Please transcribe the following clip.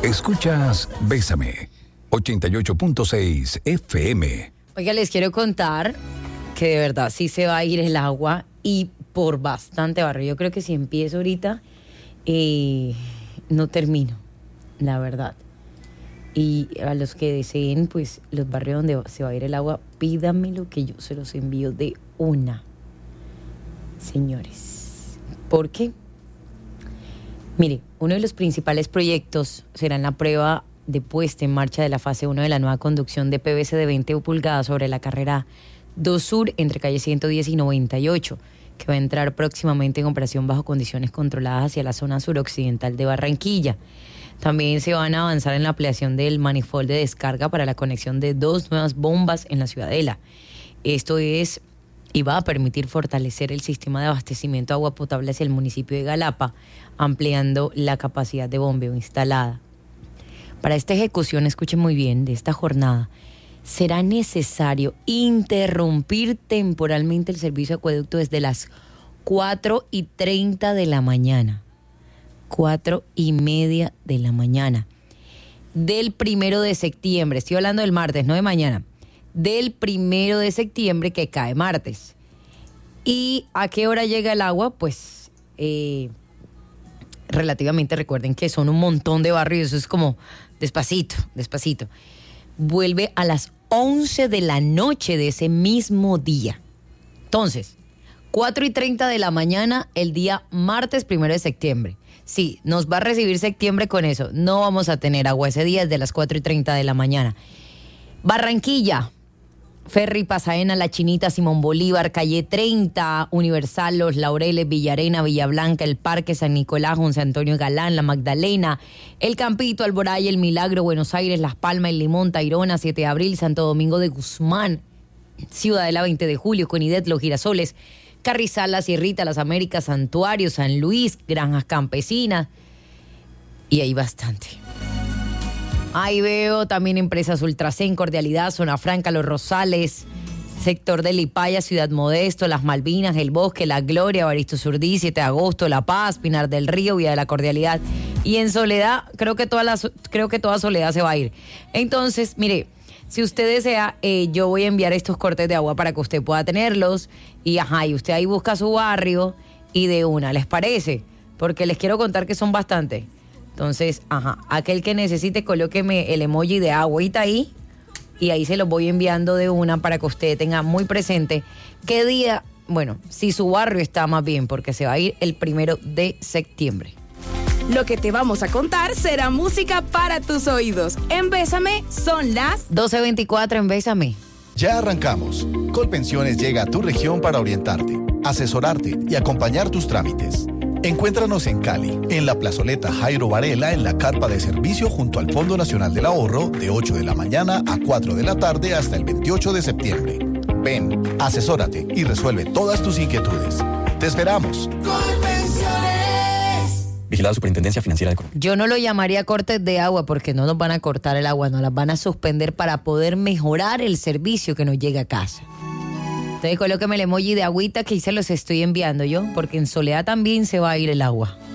Escuchas Bésame, 88.6 FM. Oiga, les quiero contar que de verdad sí se va a ir el agua y por bastante barrio. Yo creo que si empiezo ahorita, no termino, la verdad. Y a los que deseen, pues, los barrios donde se va a ir el agua, pídanmelo que yo se los envío de una. Señores, ¿por qué? Mire, uno de los principales proyectos será la prueba de puesta en marcha de la fase 1 de la nueva conducción de PVC de 20 pulgadas sobre la carrera 2 Sur entre calle 110 y 98, que va a entrar próximamente en operación bajo condiciones controladas hacia la zona suroccidental de Barranquilla. También se van a avanzar en la ampliación del manifold de descarga para la conexión de 2 nuevas bombas en la Ciudadela. Esto es y va a permitir fortalecer el sistema de abastecimiento de agua potable hacia el municipio de Galapa, ampliando la capacidad de bombeo instalada. Para esta ejecución, escuchen muy bien, de esta jornada, será necesario interrumpir temporalmente el servicio de acueducto desde las 4:30 de la mañana. 4:30 de la mañana. Del 1 de septiembre, estoy hablando del martes, no de mañana. Del 1 de septiembre que cae martes. ¿Y a qué hora llega el agua? Pues relativamente, recuerden que son un montón de barrios, eso es como despacito. Vuelve a las 11 de la noche de ese mismo día. Entonces, 4:30 de la mañana el día martes 1 de septiembre. Sí, nos va a recibir septiembre con eso. No vamos a tener agua ese día desde las 4:30 de la mañana. Barranquilla. Ferry, Pasaena, La Chinita, Simón Bolívar, Calle 30, Universal, Los Laureles, Villarena, Villablanca, El Parque, San Nicolás, José Antonio Galán, La Magdalena, El Campito, Alboraya, El Milagro, Buenos Aires, Las Palmas, El Limón, Tayrona, 7 de abril, Santo Domingo de Guzmán, Ciudadela 20 de julio, Conidet, Los Girasoles, Carrizal, La Sierrita, Las Américas, Santuario, San Luis, Granjas Campesinas, y hay bastante. Ahí veo también empresas Ultracén, Cordialidad, Zona Franca, Los Rosales, sector de Lipaya, Ciudad Modesto, Las Malvinas, El Bosque, La Gloria, Evaristo Surdí, 7 de agosto, La Paz, Pinar del Río, Vía de la Cordialidad. Y en Soledad, creo que toda Soledad se va a ir. Entonces, mire, si usted desea, yo voy a enviar estos cortes de agua para que usted pueda tenerlos. Y usted ahí busca su barrio y de una, ¿les parece? Porque les quiero contar que son bastantes. Entonces, aquel que necesite, colóqueme el emoji de agüita ahí y ahí se los voy enviando de una para que usted tenga muy presente qué día, bueno, si su barrio está más bien, porque se va a ir el 1 de septiembre. Lo que te vamos a contar será música para tus oídos. En Bésame son las 12:24 en Bésame. Ya arrancamos. Colpensiones llega a tu región para orientarte, asesorarte y acompañar tus trámites. Encuéntranos en Cali, en la plazoleta Jairo Varela, en la carpa de servicio junto al Fondo Nacional del Ahorro, de 8 de la mañana a 4 de la tarde hasta el 28 de septiembre. Ven, asesórate y resuelve todas tus inquietudes. ¡Te esperamos! Colpensiones. Vigilada Superintendencia Financiera de Colombia. Yo no lo llamaría cortes de agua porque no nos van a cortar el agua, nos las van a suspender para poder mejorar el servicio que nos llega a casa. Entonces colóqueme el emoji de agüita que ahí se los estoy enviando yo, porque en Soledad también se va a ir el agua.